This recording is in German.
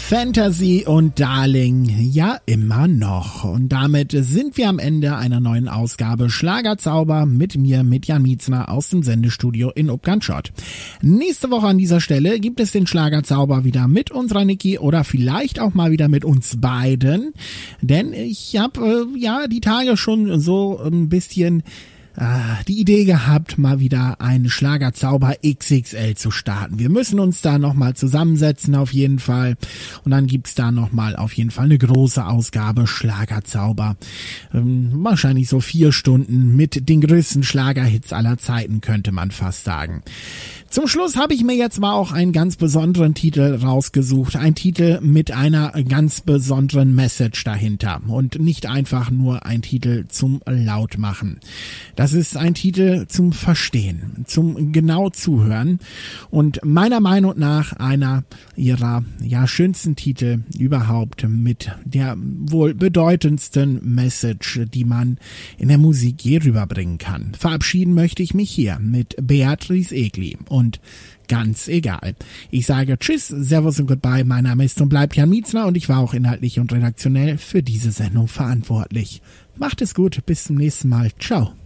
Fantasy und Darling, ja immer noch. Und damit sind wir am Ende einer neuen Ausgabe Schlagerzauber mit mir, mit Jan Mietzner aus dem Sendestudio in Upganschott. Nächste Woche an dieser Stelle gibt es den Schlagerzauber wieder mit unserer Niki oder vielleicht auch mal wieder mit uns beiden. Denn ich habe die Tage schon so ein bisschen die Idee gehabt, mal wieder einen Schlagerzauber XXL zu starten. Wir müssen uns da nochmal zusammensetzen auf jeden Fall und dann gibt's da nochmal auf jeden Fall eine große Ausgabe Schlagerzauber. Wahrscheinlich so 4 Stunden mit den größten Schlagerhits aller Zeiten, könnte man fast sagen. Zum Schluss habe ich mir jetzt mal auch einen ganz besonderen Titel rausgesucht. Ein Titel mit einer ganz besonderen Message dahinter und nicht einfach nur ein Titel zum Lautmachen. Das ist ein Titel zum Verstehen, zum genau Zuhören und meiner Meinung nach einer ihrer schönsten Titel überhaupt mit der wohl bedeutendsten Message, die man in der Musik je rüberbringen kann. Verabschieden möchte ich mich hier mit Beatrice Egli und ganz egal. Ich sage Tschüss, Servus und Goodbye. Mein Name ist und bleibt Jan Mietzner und ich war auch inhaltlich und redaktionell für diese Sendung verantwortlich. Macht es gut, bis zum nächsten Mal. Ciao.